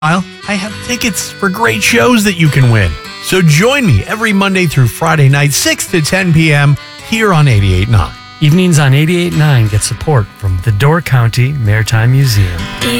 I have tickets for great shows that you can win. So join me every Monday through Friday night, 6 to 10 p.m. here on 88.9. Evenings on 88.9 get support from the Door County Maritime Museum.